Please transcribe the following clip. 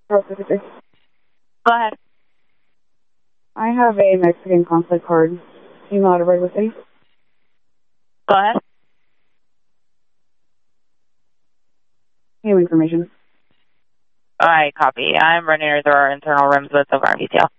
Go ahead. I have a Mexican consulate card. Do you know how to ride with me? Go ahead. New information. All right, copy. I'm running her through our internal rooms with the farm detail.